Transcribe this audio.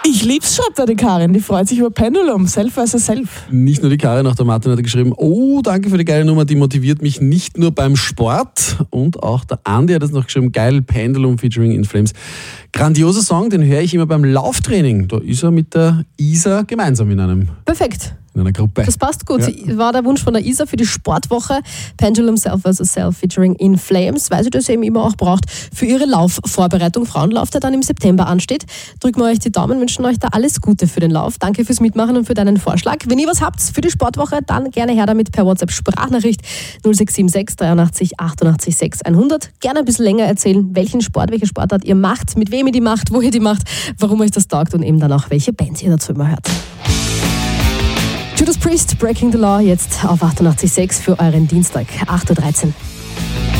Ich lieb's, schreibt da die Karin. Die freut sich über Pendulum. Self versus Self. Nicht nur die Karin, auch der Martin hat geschrieben, oh, danke für die geile Nummer, die motiviert mich nicht nur beim Sport. Und auch der Andi hat es noch geschrieben, geil, Pendulum featuring In Flames. Grandioser Song, den höre ich immer beim Lauftraining. Da ist er mit der Isa gemeinsam in einer Gruppe. Das passt gut. Ja. War der Wunsch von der Isa für die Sportwoche Pendulum Self vs. Self featuring In Flames, weil sie das eben immer auch braucht für ihre Laufvorbereitung. Frauenlauf, der dann im September ansteht. Drücken wir euch die Daumen, wünschen euch da alles Gute für den Lauf. Danke fürs Mitmachen und für deinen Vorschlag. Wenn ihr was habt für die Sportwoche, dann gerne her damit per WhatsApp-Sprachnachricht 0676 83 88 6 100. Gerne ein bisschen länger erzählen, welche Sportart ihr macht, mit wem ihr die macht, wo ihr die macht, warum euch das taugt und eben dann auch, welche Bands ihr dazu immer hört. Judas Priest, Breaking the Law, jetzt auf 88.6 für euren Dienstag, 8.13 Uhr.